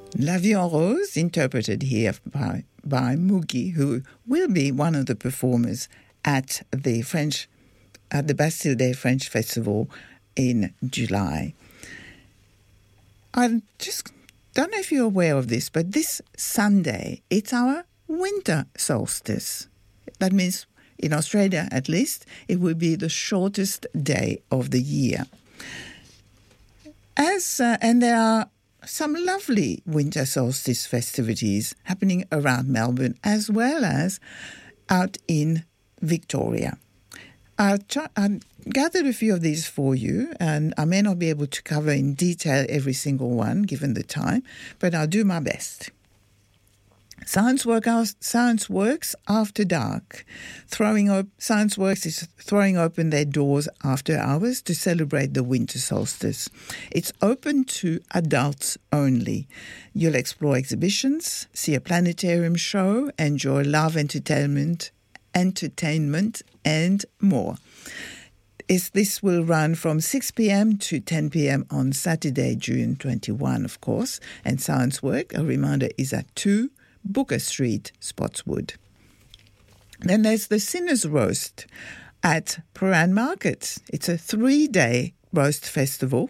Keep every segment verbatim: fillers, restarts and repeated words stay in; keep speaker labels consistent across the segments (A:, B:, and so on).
A: La Vie en Rose, interpreted here by, by Mugi, who will be one of the performers at the French, at the Bastille Day French Festival in July. I just don't know if you're aware of this, but this Sunday, it's our winter solstice. That means, in Australia at least, it will be the shortest day of the year. As uh, and there are some lovely winter solstice festivities happening around Melbourne as well as out in Victoria. I'll try, I've gathered a few of these for you, and I may not be able to cover in detail every single one given the time, but I'll do my best. Science, work out, Science Works After Dark. Throwing op- Science Works is throwing open their doors after hours to celebrate the winter solstice. It's open to adults only. You'll explore exhibitions, see a planetarium show, enjoy live entertainment, entertainment, and more. Is this will run from six p.m. to ten p.m. on Saturday, June twenty-first, of course. And Science Work, a reminder, is at two Booker Street, Spotswood. Then there's the Sinner's Roast at Prahran Market. It's a three-day roast festival.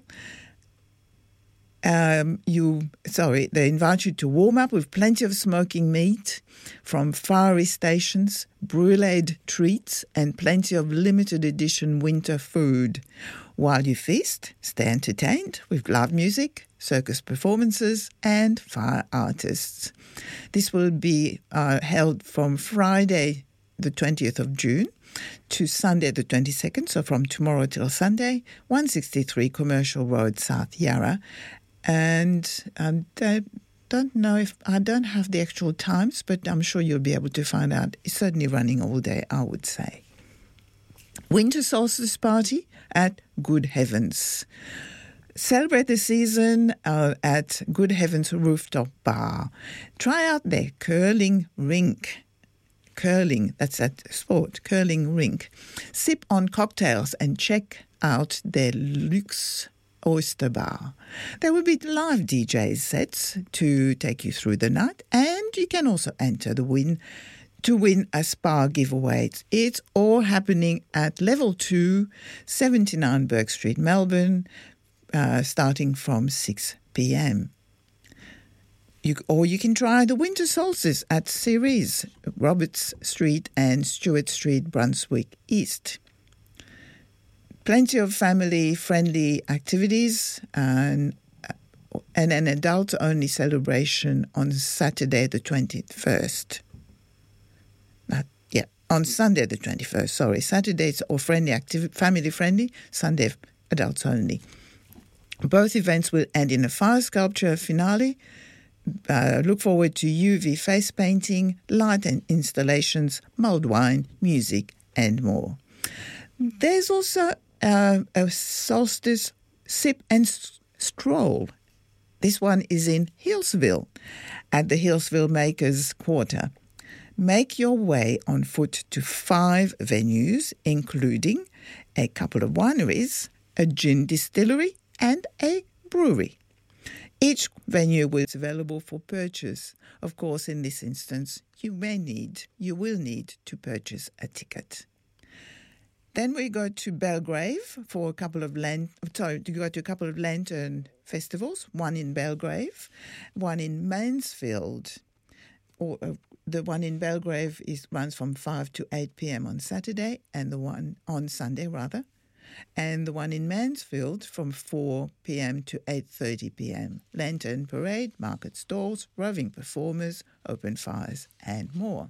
A: Um, you, sorry, they invite you to warm up with plenty of smoking meat from fiery stations, bruleed treats, and plenty of limited edition winter food. While you feast, stay entertained with live music, circus performances, and fire artists. This will be uh, held from Friday, the twentieth of June, to Sunday, the twenty-second, so from tomorrow till Sunday, one sixty-three Commercial Road, South Yarra. And I don't know if, I don't have the actual times, but I'm sure you'll be able to find out. It's certainly running all day, I would say. Winter Solstice Party at Good Heavens. Celebrate the season uh, at Good Heavens Rooftop Bar. Try out their curling rink. Curling, that's at sport, curling rink. Sip on cocktails and check out their luxe oyster bar. There will be live D J sets to take you through the night, and you can also enter the win to win a spa giveaway. It's all happening at level two, seventy-nine Burke Street, Melbourne, uh, starting from six p.m. You, or you can try the winter solstice at Ceres, Roberts Street and Stewart Street, Brunswick East. Plenty of family-friendly activities and, and an adult-only celebration on Saturday the twenty-first. Uh, yeah, on Sunday the twenty-first, sorry. Saturdays are friendly, activ- family-friendly, Sunday adults only. Both events will end in a fire sculpture finale. Uh, look forward to U V face painting, light and installations, mulled wine, music, and more. There's also uh, a solstice sip and s- stroll. This one is in Hillsville, at the Hillsville Makers Quarter. Make your way on foot to five venues, including a couple of wineries, a gin distillery, and a brewery. Each venue is available for purchase. Of course, in this instance, you may need, you will need to purchase a ticket. Then we go to Belgrave for a couple of lan- sorry, to go to a couple of lantern festivals. One in Belgrave, one in Mansfield. Or uh, the one in Belgrave is runs from five to eight p.m. on Saturday, and the one on Sunday rather. And the one in Mansfield from four p.m. to eight thirty p.m. Lantern parade, market stalls, roving performers, open fires, and more.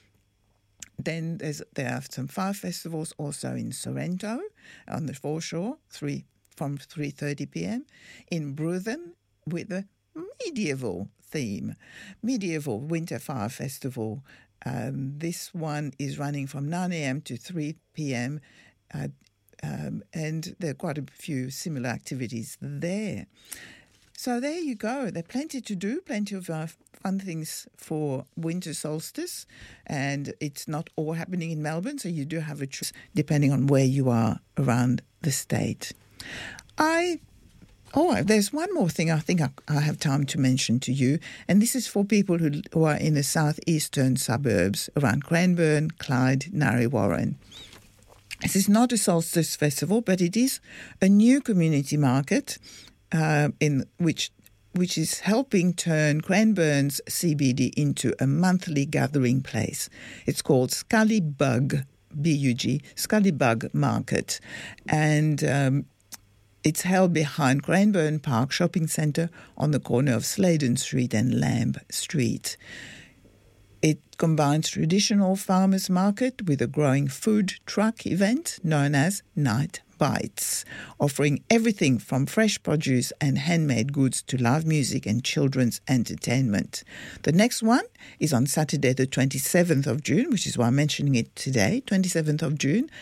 A: Then there's, there are some fire festivals also in Sorrento on the foreshore, three from three thirty p.m. in Bruthen with a medieval theme, medieval winter fire festival. Um, this one is running from nine a.m. to three p.m. Uh, Um, and there are quite a few similar activities there. So there you go. There are plenty to do, plenty of uh, fun things for winter solstice. And it's not all happening in Melbourne, so you do have a choice depending on where you are around the state. I Oh, there's one more thing I think I, I have time to mention to you, and this is for people who, who are in the southeastern suburbs around Cranbourne, Clyde, Narre Warren. This is not a solstice festival, but it is a new community market uh, in which which is helping turn Cranbourne's C B D into a monthly gathering place. It's called Scullybug, B U G, Scullybug Market, and um, it's held behind Cranbourne Park Shopping Centre on the corner of Sladen Street and Lamb Street. It combines traditional farmers' market with a growing food truck event known as Night Bites, offering everything from fresh produce and handmade goods to live music and children's entertainment. The next one is on Saturday the twenty-seventh of June, which is why I'm mentioning it today, twenty-seventh of June,